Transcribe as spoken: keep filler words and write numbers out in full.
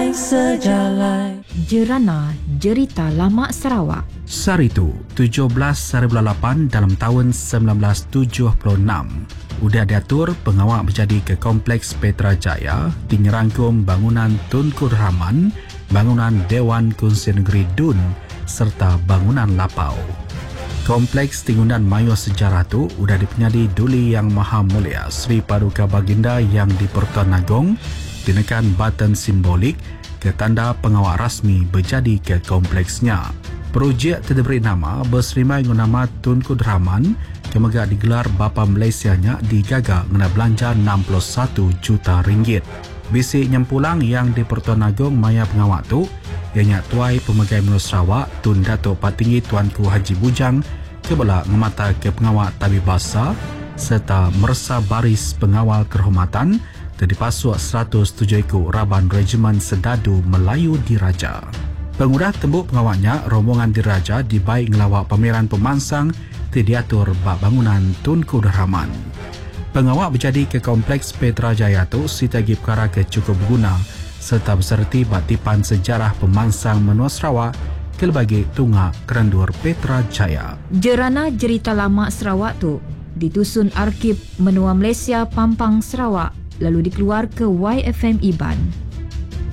Sejalai, sejalai. Jerana Jerita Lama Sarawak. Saritu, tujuh belas hari bulan lapan dalam tahun sembilan belas tujuh puluh enam. Udah diatur pengawak berjadi ke Kompleks Petra Jaya di ngerangkum bangunan Tunku Rahman, bangunan Dewan Kunsi Negeri Dun serta bangunan Lapau. Kompleks Tingunan Mayor Sejarah tu udah dipenyadi Duli Yang Maha Mulia Sri Paduka Baginda yang di Pertuan Agong dinaikkan batan simbolik ke tanda pengawak rasmi berjadi ke kompleksnya. Projek diberi nama berserimai guna nama Tunku Rahman kemegak digelar Bapa Malaysianya digaga guna belanja enam puluh satu juta ringgit. Bisik nyempulang yang di Pertuan Agong maya pengawak tu ianya Tuai Pemegai Menurut Sarawak Tun Datuk Patinggi Tuanku Haji Bujang kebela ngemata ke pengawal tabib bahasa serta mersa baris pengawal kehormatan dan dipasuk seratus tujuh ekor Raban Regimen Sedadu Melayu Diraja. Pengudah tembuk pengawalnya rombongan Diraja dibaik ngelawak pameran pemansang diatur bak bangunan Tunku Rahman. Pengawal berjadi ke Kompleks Petra Jaya tu sitagi perkara ke cukup berguna serta berserti batipan sejarah pemansang menua Sarawak kelebagi Tunga Kerendur Petra Jaya. Jerana Jerita Lama Sarawak tu ditusun Arkib Menua Malaysia Pampang Sarawak lalu dikeluar ke Y F M Iban.